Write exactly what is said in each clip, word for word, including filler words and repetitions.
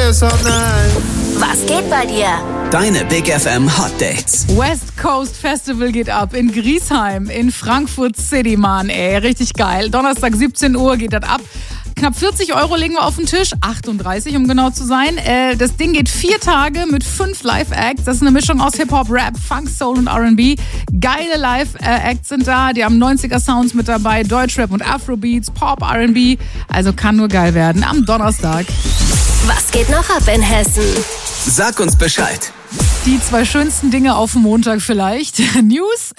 feels so nice. Was geht bei dir? Deine Big F M Hot Dates. West Coast Festival geht ab in Griesheim, in Frankfurt City, Mann, ey, richtig geil. Donnerstag siebzehn Uhr geht das ab. Knapp vierzig Euro legen wir auf den Tisch, achtunddreißig, um genau zu sein. Äh, das Ding geht vier Tage mit fünf Live-Acts. Das ist eine Mischung aus Hip-Hop, Rap, Funk, Soul und R and B. Geile Live-Acts sind da, die haben neunziger-Sounds mit dabei, Deutschrap und Afrobeats, Pop, R and B. Also kann nur geil werden am Donnerstag. Was geht noch ab in Hessen? Sag uns Bescheid. Die zwei schönsten Dinge auf dem Montag vielleicht. News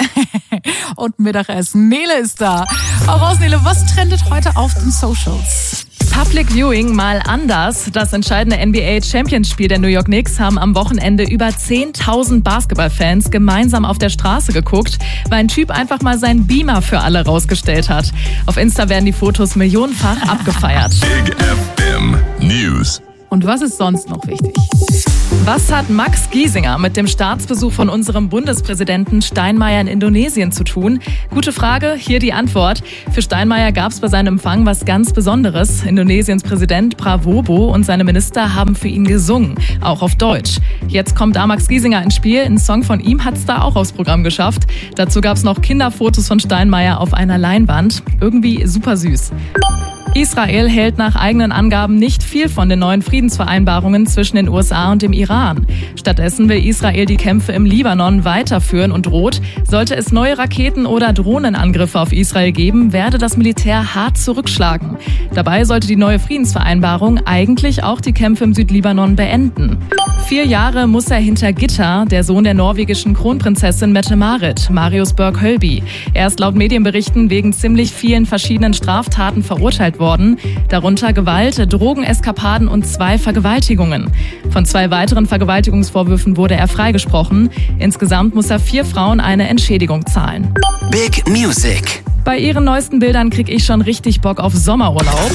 und Mittagessen. Nele ist da. Hau raus, Nele, was trendet heute auf den Socials? Public Viewing mal anders. Das entscheidende N B A-Champions-Spiel der New York Knicks haben am Wochenende über zehntausend Basketballfans gemeinsam auf der Straße geguckt, weil ein Typ einfach mal seinen Beamer für alle rausgestellt hat. Auf Insta werden die Fotos millionenfach abgefeiert. Big F M News. Und was ist sonst noch wichtig? Was hat Max Giesinger mit dem Staatsbesuch von unserem Bundespräsidenten Steinmeier in Indonesien zu tun? Gute Frage, hier die Antwort. Für Steinmeier gab es bei seinem Empfang was ganz Besonderes. Indonesiens Präsident Prabowo und seine Minister haben für ihn gesungen, auch auf Deutsch. Jetzt kommt da Max Giesinger ins Spiel. Ein Song von ihm hat es da auch aufs Programm geschafft. Dazu gab es noch Kinderfotos von Steinmeier auf einer Leinwand. Irgendwie super süß. Israel hält nach eigenen Angaben nicht viel von den neuen Friedensvereinbarungen zwischen den U S A und dem Iran. Stattdessen will Israel die Kämpfe im Libanon weiterführen und droht, sollte es neue Raketen- oder Drohnenangriffe auf Israel geben, werde das Militär hart zurückschlagen. Dabei sollte die neue Friedensvereinbarung eigentlich auch die Kämpfe im Südlibanon beenden. Vier Jahre muss er hinter Gitter, der Sohn der norwegischen Kronprinzessin Mette-Marit, Marius Berg-Hölby. Er ist laut Medienberichten wegen ziemlich vielen verschiedenen Straftaten verurteilt worden, darunter Gewalt, Drogeneskapaden und zwei Vergewaltigungen. Von zwei weiteren Vergewaltigungsvorwürfen wurde er freigesprochen. Insgesamt muss er vier Frauen eine Entschädigung zahlen. Big Music. Bei ihren neuesten Bildern krieg ich schon richtig Bock auf Sommerurlaub.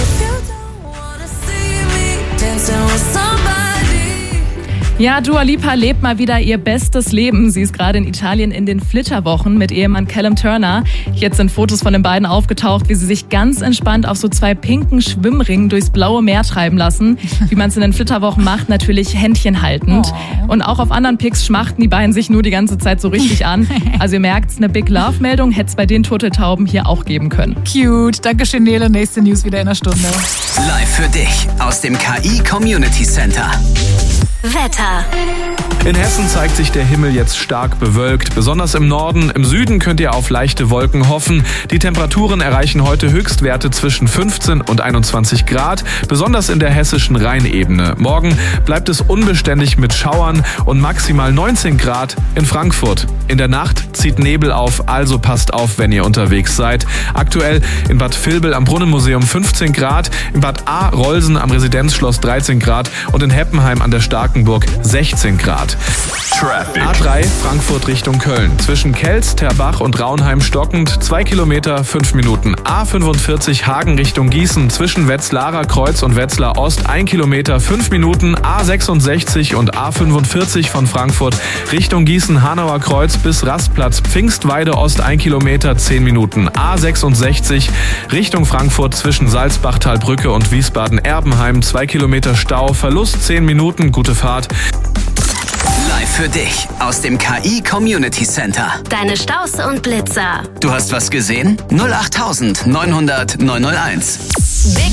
Ja, Dua Lipa lebt mal wieder ihr bestes Leben. Sie ist gerade in Italien in den Flitterwochen mit Ehemann Callum Turner. Jetzt sind Fotos von den beiden aufgetaucht, wie sie sich ganz entspannt auf so zwei pinken Schwimmringen durchs blaue Meer treiben lassen. Wie man es in den Flitterwochen macht, natürlich Händchen haltend. Oh. Und auch auf anderen Pics schmachten die beiden sich nur die ganze Zeit so richtig an. Also ihr merkt, eine Big Love-Meldung hätte es bei den Turteltauben hier auch geben können. Cute. Dankeschön, Nele. Nächste News wieder in einer Stunde. Live für dich aus dem K I Community Center. Wetter. In Hessen zeigt sich der Himmel jetzt stark bewölkt. Besonders im Norden, im Süden könnt ihr auf leichte Wolken hoffen. Die Temperaturen erreichen heute Höchstwerte zwischen fünfzehn und einundzwanzig Grad, besonders in der hessischen Rheinebene. Morgen bleibt es unbeständig mit Schauern und maximal neunzehn Grad in Frankfurt. In der Nacht zieht Nebel auf, also passt auf, wenn ihr unterwegs seid. Aktuell in Bad Vilbel am Brunnenmuseum fünfzehn Grad, in Bad A-Rolsen am Residenzschloss dreizehn Grad und in Heppenheim an der Starkenburg sechzehn Grad. Traffic. A drei Frankfurt Richtung Köln. Zwischen Kelz, Terbach und Raunheim stockend. zwei Kilometer, fünf Minuten. A fünfundvierzig Hagen Richtung Gießen. Zwischen Wetzlarer Kreuz und Wetzlar Ost. ein Kilometer, fünf Minuten. A sechsundsechzig und A fünfundvierzig von Frankfurt Richtung Gießen-Hanauer Kreuz bis Rastplatz Pfingstweide Ost. ein Kilometer, zehn Minuten. A sechsundsechzig Richtung Frankfurt zwischen Salzbachtalbrücke und Wiesbaden-Erbenheim. zwei Kilometer Stau. Verlust zehn Minuten. Gute Fahrt. Live für dich aus dem K I Community Center. Deine Staus und Blitzer. Du hast was gesehen? null acht neunhundert neunhunderteins. Big